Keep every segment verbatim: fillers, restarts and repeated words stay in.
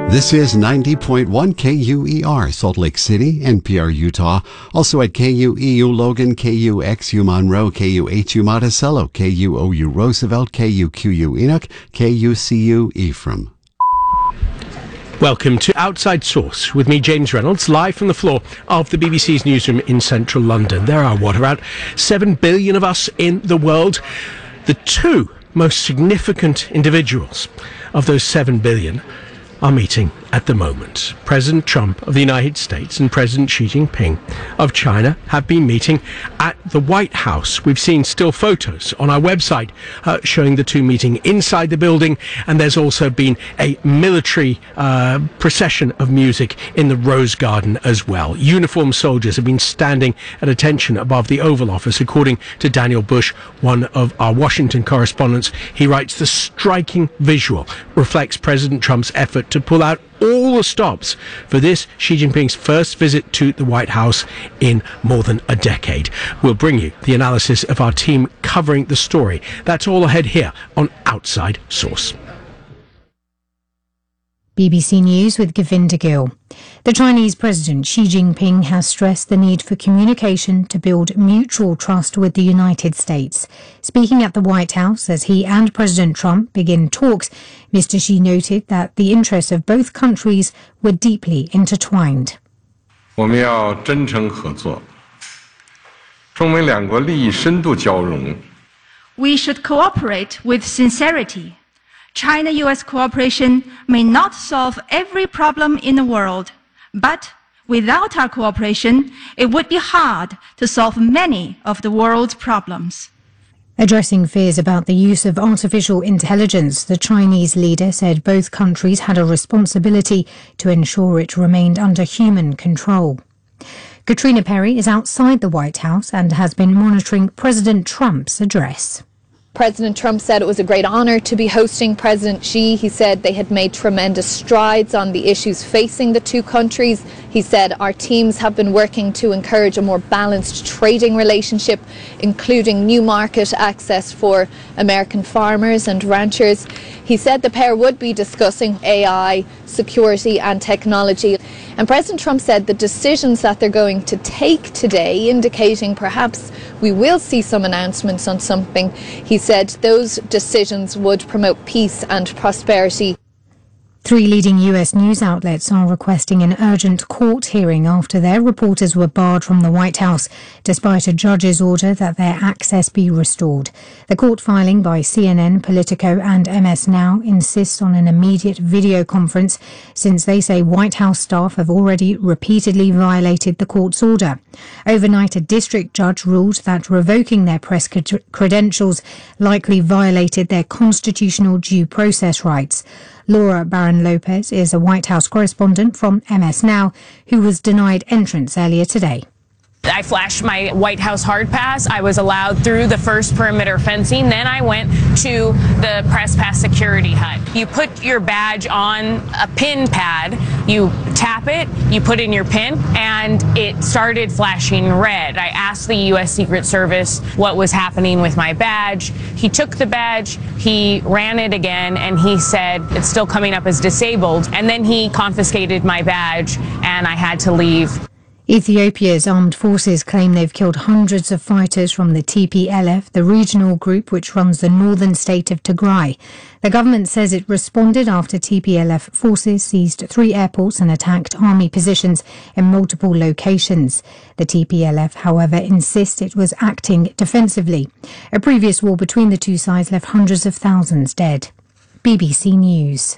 This is ninety point one K U E R, Salt Lake City, N P R Utah. Also at K U E U Logan, K U X U Monroe, K U H U Monticello, K U O U Roosevelt, K U Q U Enoch, K U C U Ephraim. Welcome to Outside Source with me, James Reynolds, live from the floor of the B B C's newsroom in central London. There are, what, around seven billion of us in the world. The two most significant individuals of those seven billion are meeting at the moment. President Trump of the United States and President Xi Jinping of China have been meeting at the White House. We've seen still photos on our website uh, showing the two meeting inside the building, and there's also been a military uh, procession of music in the Rose Garden as well. Uniformed soldiers have been standing at attention above the Oval Office, according to Daniel Bush, one of our Washington correspondents. He writes, the striking visual reflects President Trump's effort to pull out all the stops for this, Xi Jinping's first visit to the White House in more than a decade. We'll bring you the analysis of our team covering the story. That's all ahead here on Outside Source. B B C News with Govinda Gill. The Chinese President Xi Jinping has stressed the need for communication to build mutual trust with the United States. Speaking at the White House as he and President Trump begin talks, Mister Xi noted that the interests of both countries were deeply intertwined. 我们要真诚合作，中美两国利益深度交融。 We should cooperate with sincerity. China-U S cooperation may not solve every problem in the world, but without our cooperation, it would be hard to solve many of the world's problems. Addressing fears about the use of artificial intelligence, the Chinese leader said both countries had a responsibility to ensure it remained under human control. Katrina Perry is outside the White House and has been monitoring President Trump's address. President Trump said it was a great honor to be hosting President Xi. He said they had made tremendous strides on the issues facing the two countries. He said our teams have been working to encourage a more balanced trading relationship, including new market access for American farmers and ranchers. He said the pair would be discussing A I, security and technology. And President Trump said the decisions that they're going to take today, indicating perhaps we will see some announcements on something, he said those decisions would promote peace and prosperity. Three leading U S news outlets are requesting an urgent court hearing after their reporters were barred from the White House, despite a judge's order that their access be restored. The court filing by C N N, Politico and M S Now insists on an immediate video conference, since they say White House staff have already repeatedly violated the court's order. Overnight, a district judge ruled that revoking their press credentials likely violated their constitutional due process rights. Laura Barron-Lopez is a White House correspondent from M S Now who was denied entrance earlier today. I flashed my White House hard pass. I was allowed through the first perimeter fencing. Then I went to the press pass security hut. You put your badge on a pin pad, you tap it, you put in your pin, and it started flashing red. I asked the U S Secret Service what was happening with my badge. He took the badge, he ran it again, and he said it's still coming up as disabled. And then he confiscated my badge, and I had to leave. Ethiopia's armed forces claim they've killed hundreds of fighters from the T P L F, the regional group which runs the northern state of Tigray. The government says it responded after T P L F forces seized three airports and attacked army positions in multiple locations. The T P L F, however, insists it was acting defensively. A previous war between the two sides left hundreds of thousands dead. B B C News.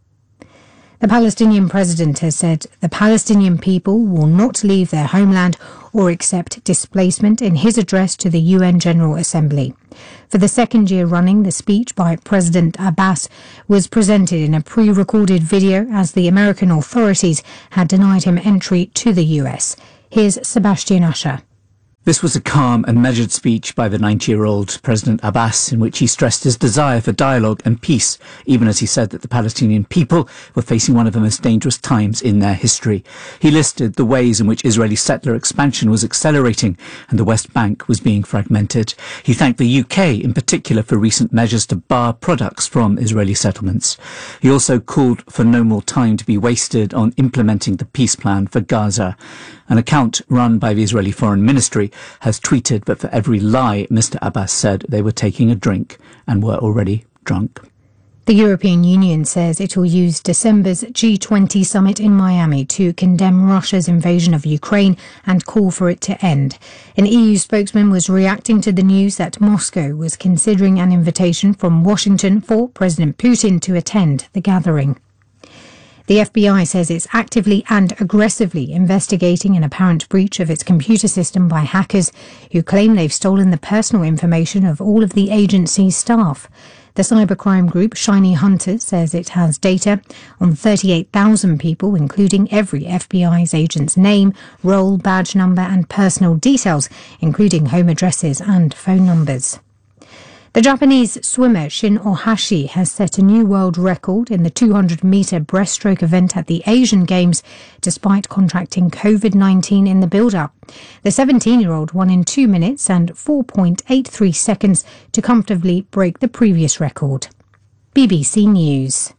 The Palestinian president has said the Palestinian people will not leave their homeland or accept displacement in his address to the U N General Assembly. For the second year running, the speech by President Abbas was presented in a pre-recorded video as the American authorities had denied him entry to the U S. Here's Sebastian Usher. This was a calm and measured speech by the ninety-year-old President Abbas, in which he stressed his desire for dialogue and peace, even as he said that the Palestinian people were facing one of the most dangerous times in their history. He listed the ways in which Israeli settler expansion was accelerating and the West Bank was being fragmented. He thanked the U K in particular for recent measures to bar products from Israeli settlements. He also called for no more time to be wasted on implementing the peace plan for Gaza. An account run by the Israeli Foreign Ministry has tweeted that for every lie Mister Abbas said, they were taking a drink and were already drunk. The European Union says it will use December's G twenty summit in Miami to condemn Russia's invasion of Ukraine and call for it to end. An E U spokesman was reacting to the news that Moscow was considering an invitation from Washington for President Putin to attend the gathering. The F B I says it's actively and aggressively investigating an apparent breach of its computer system by hackers who claim they've stolen the personal information of all of the agency's staff. The cybercrime group Shiny Hunters says it has data on thirty-eight thousand people, including every F B I's agent's name, role, badge number and personal details, including home addresses and phone numbers. The Japanese swimmer Shin Ohashi has set a new world record in the two hundred metre breaststroke event at the Asian Games, despite contracting COVID nineteen in the build-up. The seventeen-year-old won in two minutes and four point eight three seconds to comfortably break the previous record. B B C News.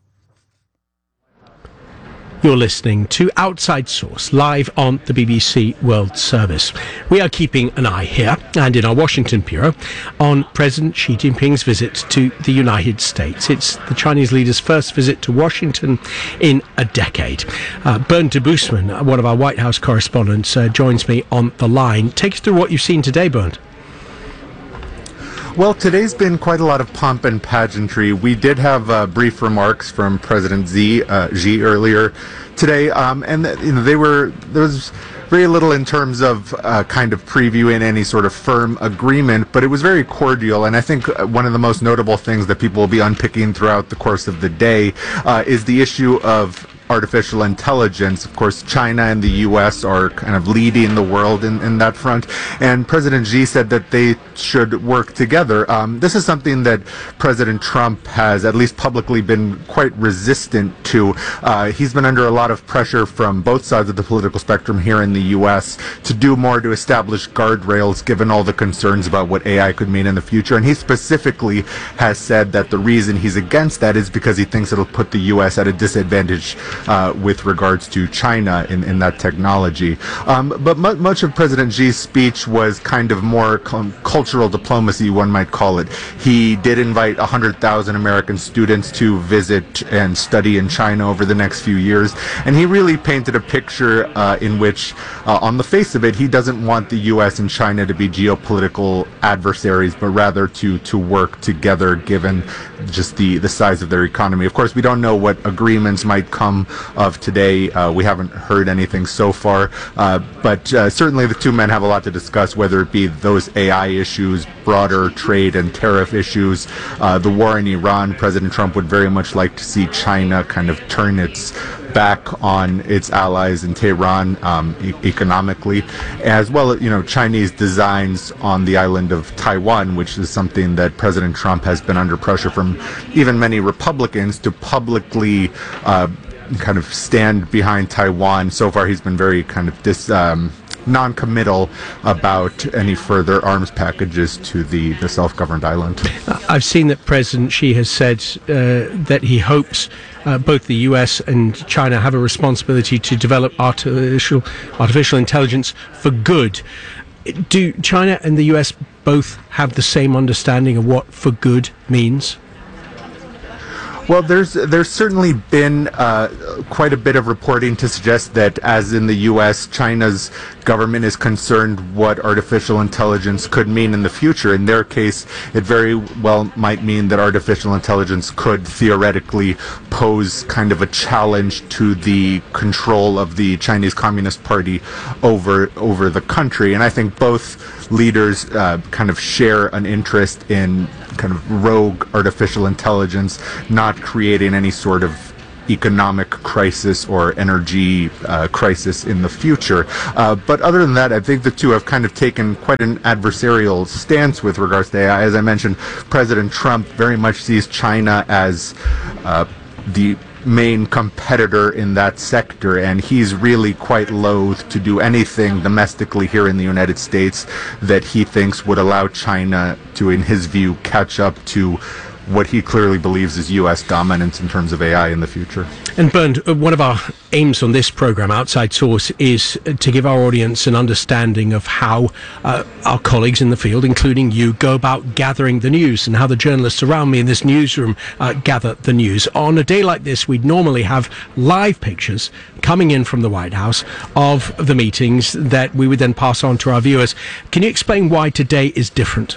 You're listening to Outside Source, live on the B B C World Service. We are keeping an eye here, and in our Washington bureau, on President Xi Jinping's visit to the United States. It's the Chinese leader's first visit to Washington in a decade. Uh, Bernd Debusmann, one of our White House correspondents, uh, joins me on the line. Take us through what you've seen today, Bernd. Well, today's been quite a lot of pomp and pageantry. We did have uh, brief remarks from President Xi, uh, Xi earlier today, um, and you know they were there was very little in terms of uh, kind of previewing any sort of firm agreement, but it was very cordial. And I think one of the most notable things that people will be unpicking throughout the course of the day uh, is the issue of artificial intelligence. Of course, China and the U S are kind of leading the world in, in that front. And President Xi said that they should work together. Um, this is something that President Trump has at least publicly been quite resistant to. Uh, he's been under a lot of pressure from both sides of the political spectrum here in the U S to do more to establish guardrails, given all the concerns about what A I could mean in the future. And he specifically has said that the reason he's against that is because he thinks it'll put the U S at a disadvantage Uh, with regards to China in, in that technology. Um, but mu- much of President Xi's speech was kind of more com- cultural diplomacy, one might call it. He did invite one hundred thousand American students to visit and study in China over the next few years, and he really painted a picture uh, in which, uh, on the face of it, he doesn't want the U S and China to be geopolitical adversaries, but rather to, to work together, given just the, the size of their economy. Of course, we don't know what agreements might come of today. Uh, we haven't heard anything so far, uh, but uh, certainly the two men have a lot to discuss, whether it be those A I issues, broader trade and tariff issues, uh, the war in Iran. President Trump would very much like to see China kind of turn its back on its allies in Tehran um, e- economically, as well as, you know, Chinese designs on the island of Taiwan, which is something that President Trump has been under pressure from even many Republicans to publicly uh, kind of stand behind Taiwan. So far, he's been very kind of dis, um, non-committal about any further arms packages to the, the self-governed island. I've seen that President Xi has said uh, that he hopes uh, both the U S and China have a responsibility to develop artificial artificial intelligence for good. Do China and the U S both have the same understanding of what for good means? Well, there's there's certainly been uh, quite a bit of reporting to suggest that, as in the U S, China's government is concerned what artificial intelligence could mean in the future. In their case, it very well might mean that artificial intelligence could theoretically pose kind of a challenge to the control of the Chinese Communist Party over over the country. And I think both leaders uh, kind of share an interest in kind of rogue artificial intelligence not creating any sort of economic crisis or energy uh, crisis in the future. Uh, but other than that, I think the two have kind of taken quite an adversarial stance with regards to A I. As I mentioned, President Trump very much sees China as uh, the main competitor in that sector, and he's really quite loath to do anything domestically here in the United States that he thinks would allow China to, in his view, catch up to what he clearly believes is U S dominance in terms of A I in the future. And Bernd, one of our aims on this program, Outside Source, is to give our audience an understanding of how uh, our colleagues in the field, including you, go about gathering the news, and how the journalists around me in this newsroom uh, gather the news. On a day like this, we'd normally have live pictures coming in from the White House of the meetings that we would then pass on to our viewers. Can you explain why today is different?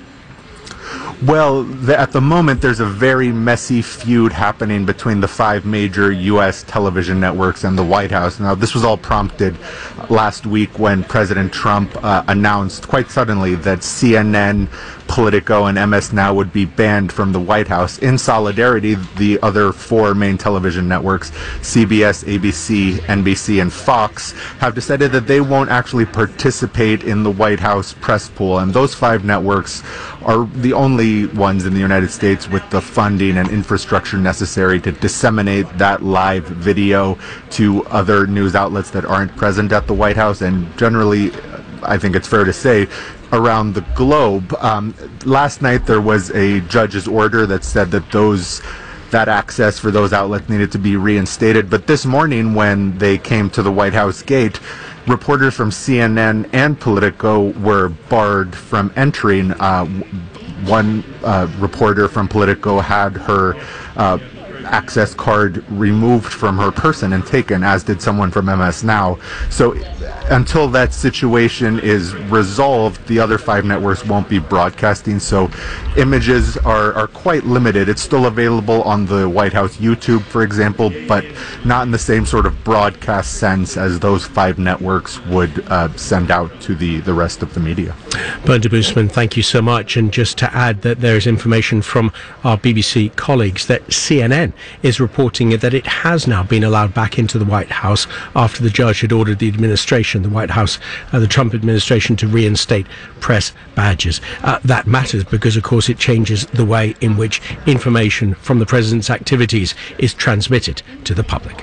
Well, the, at the moment, there's a very messy feud happening between the five major U S television networks and the White House. Now, this was all prompted last week when President Trump uh, announced quite suddenly that C N N, Politico, and M S Now would be banned from the White House. In solidarity, the other four main television networks, C B S, A B C, N B C, and Fox, have decided that they won't actually participate in the White House press pool. And those five networks are the only ones in the United States with the funding and infrastructure necessary to disseminate that live video to other news outlets that aren't present at the White House, and generally, I think it's fair to say, around the globe. Um, last night there was a judge's order that said that those that access for those outlets needed to be reinstated, but this morning when they came to the White House gate, reporters from C N N and Politico were barred from entering. Uh, one uh, reporter from Politico had her uh, access card removed from her person and taken, as did someone from M S Now. So until that situation is resolved, the other five networks won't be broadcasting, so images are, are quite limited. It's still available on the White House YouTube, for example, but not in the same sort of broadcast sense as those five networks would uh, send out to the, the rest of the media. Bernd Debusmann, thank you so much. And just to add that there is information from our B B C colleagues that C N N is reporting that it has now been allowed back into the White House after the judge had ordered the administration, the White House, uh, the Trump administration, to reinstate press badges. Uh, that matters because, of course, it changes the way in which information from the president's activities is transmitted to the public.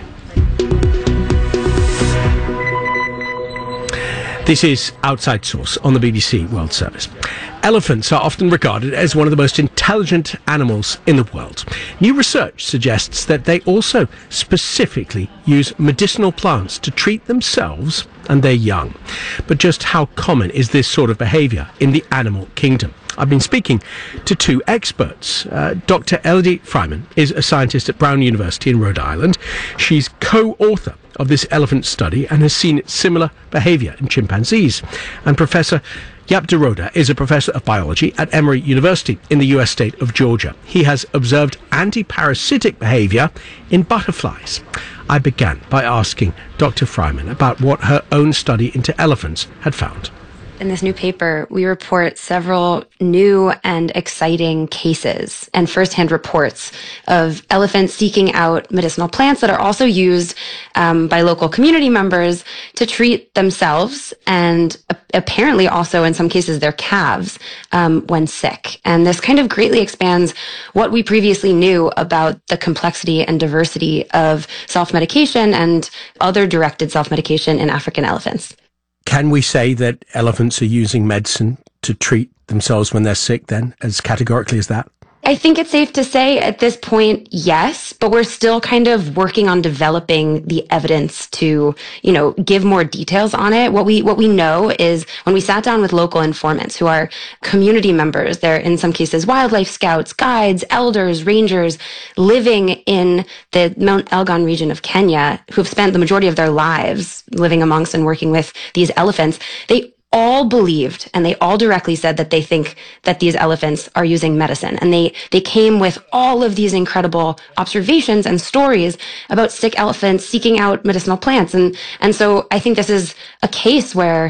This is Outside Source on the B B C World Service. Elephants are often regarded as one of the most intelligent animals in the world. New research suggests that they also specifically use medicinal plants to treat themselves and their young. But just how common is this sort of behaviour in the animal kingdom? I've been speaking to two experts. Uh, Doctor Elodie Freiman is a scientist at Brown University in Rhode Island. She's co-author of this elephant study and has seen similar behaviour in chimpanzees. And Professor Jaap de Roda is a professor of biology at Emory University in the U S state of Georgia. He has observed anti-parasitic behaviour in butterflies. I began by asking Doctor Freiman about what her own study into elephants had found. In this new paper, we report several new and exciting cases and firsthand reports of elephants seeking out medicinal plants that are also used um, by local community members to treat themselves and uh, apparently also in some cases their calves um, when sick. And this kind of greatly expands what we previously knew about the complexity and diversity of self-medication and other directed self-medication in African elephants. Can we say that elephants are using medicine to treat themselves when they're sick then, as categorically as that? I think it's safe to say at this point, yes, but we're still kind of working on developing the evidence to, you know, give more details on it. What we, what we know is when we sat down with local informants who are community members, they're in some cases wildlife scouts, guides, elders, rangers living in the Mount Elgon region of Kenya, who have spent the majority of their lives living amongst and working with these elephants, they all believed, and they all directly said that they think that these elephants are using medicine. And they, they came with all of these incredible observations and stories about sick elephants seeking out medicinal plants. And, and so I think this is a case where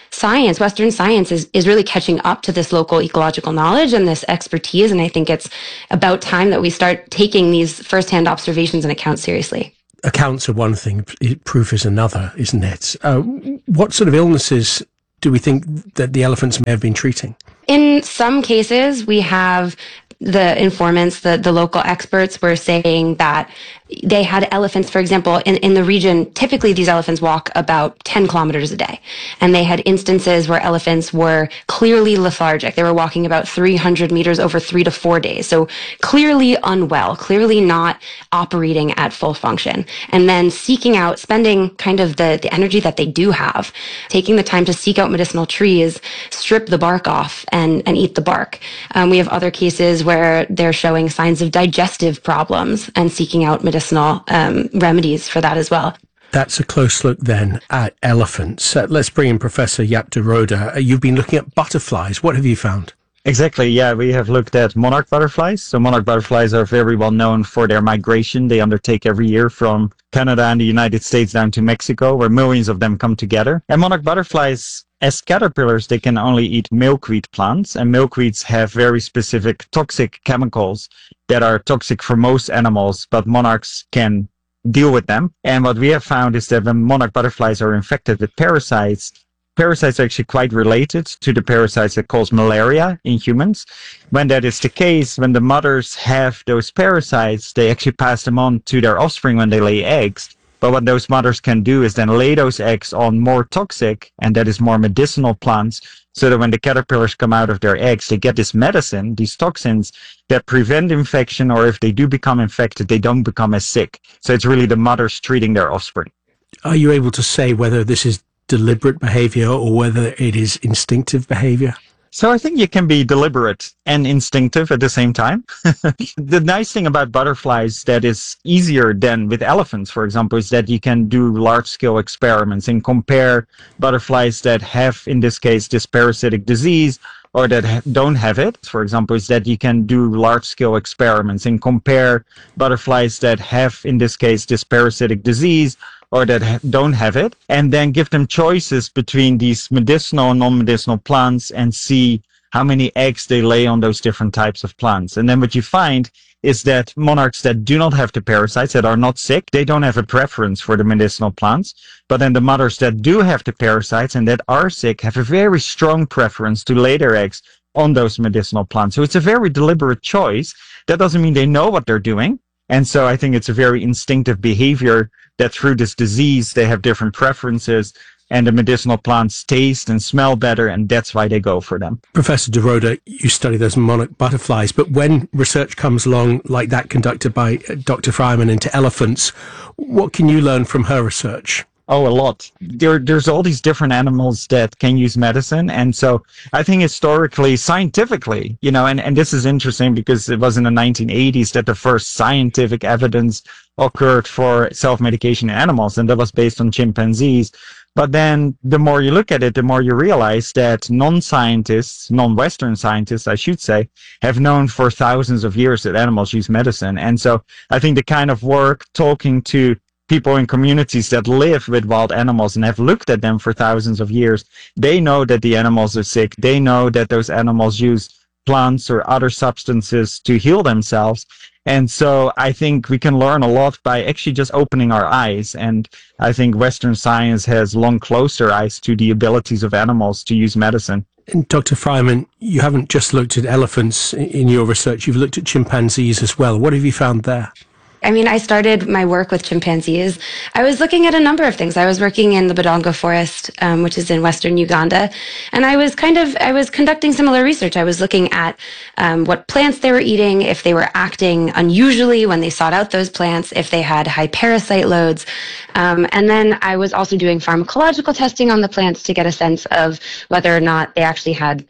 science, Western science, is, is really catching up to this local ecological knowledge and this expertise. And I think it's about time that we start taking these firsthand observations and accounts seriously. Accounts are one thing, proof is another, isn't it? Uh, what sort of illnesses do we think that the elephants may have been treating? In some cases, we have the informants, the, the local experts were saying that they had elephants, for example, in, in the region. Typically, these elephants walk about ten kilometers a day. And they had instances where elephants were clearly lethargic. They were walking about three hundred meters over three to four days. So clearly unwell, clearly not operating at full function. And then seeking out, spending kind of the, the energy that they do have, taking the time to seek out medicinal trees, strip the bark off and, and eat the bark. Um, we have other cases where they're showing signs of digestive problems and seeking out medicinal medicinal um, remedies for that as well. That's a close look then at elephants. Uh, let's bring in Professor Jaap de Rode. Uh, you've been looking at butterflies. What have you found? Exactly, yeah. We have looked at monarch butterflies. So monarch butterflies are very well known for their migration they undertake every year from Canada and the United States down to Mexico, where millions of them come together. And monarch butterflies, as caterpillars, they can only eat milkweed plants, and milkweeds have very specific toxic chemicals that are toxic for most animals, but monarchs can deal with them. And what we have found is that when monarch butterflies are infected with parasites, parasites are actually quite related to the parasites that cause malaria in humans. When that is the case, when the mothers have those parasites, they actually pass them on to their offspring when they lay eggs. But what those mothers can do is then lay those eggs on more toxic, and that is more medicinal plants, so that when the caterpillars come out of their eggs, they get this medicine, these toxins that prevent infection, or if they do become infected, they don't become as sick. So it's really the mothers treating their offspring. Are you able to say whether this is deliberate behavior or whether it is instinctive behavior? So I think you can be deliberate and instinctive at the same time. The nice thing about butterflies that is easier than with elephants, for example, is that you can do large-scale experiments and compare butterflies that have, in this case, this parasitic disease or that ha- don't have it. For example, is that you can do large-scale experiments and compare butterflies that have, in this case, this parasitic disease or that ha- don't have it, and then give them choices between these medicinal and non-medicinal plants and see how many eggs they lay on those different types of plants. And then what you find is that monarchs that do not have the parasites, that are not sick, they don't have a preference for the medicinal plants. But then the mothers that do have the parasites and that are sick have a very strong preference to lay their eggs on those medicinal plants. So it's a very deliberate choice. That doesn't mean they know what they're doing. And so I think it's a very instinctive behavior that through this disease, they have different preferences and the medicinal plants taste and smell better, and that's why they go for them. Professor de Rode, you study those monarch butterflies, but when research comes along like that conducted by Doctor Fryman into elephants, what can you learn from her research? Oh, a lot. There, there's all these different animals that can use medicine. And so I think historically, scientifically, you know, and, and this is interesting because it was in the nineteen eighties that the first scientific evidence occurred for self-medication in animals, and that was based on chimpanzees. But then the more you look at it, the more you realize that non-scientists, non-Western scientists, I should say, have known for thousands of years that animals use medicine. And so I think the kind of work talking to people in communities that live with wild animals and have looked at them for thousands of years, they know that the animals are sick. They know that those animals use plants or other substances to heal themselves. And so I think we can learn a lot by actually just opening our eyes. And I think Western science has long closed their eyes to the abilities of animals to use medicine. And Doctor Fryman, you haven't just looked at elephants in your research, you've looked at chimpanzees as well. What have you found there? I mean, I started my work with chimpanzees. I was looking at a number of things. I was working in the Budongo Forest, um, which is in western Uganda, and I was kind of, I was conducting similar research. I was looking at um, what plants they were eating, if they were acting unusually when they sought out those plants, if they had high parasite loads. Um, and then I was also doing pharmacological testing on the plants to get a sense of whether or not they actually had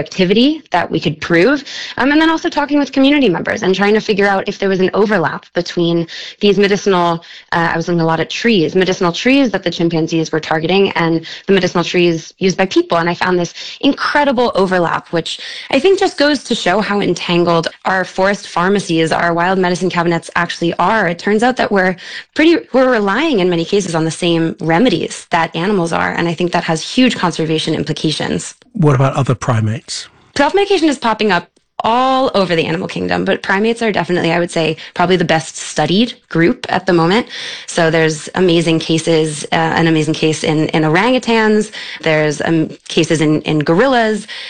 bioactivity that we could prove. Um, and then also talking with community members and trying to figure out if there was an overlap between between these medicinal, uh, I was looking a lot at trees, medicinal trees that the chimpanzees were targeting and the medicinal trees used by people. And I found this incredible overlap, which I think just goes to show how entangled our forest pharmacies, our wild medicine cabinets actually are. It turns out that we're pretty, we're relying in many cases on the same remedies that animals are. And I think that has huge conservation implications. What about other primates? Self-medication is popping up all over the animal kingdom, but primates are definitely, I would say, probably the best studied group at the moment. So there's amazing cases, uh, an amazing case in, in orangutans. There's um, cases in, in gorillas.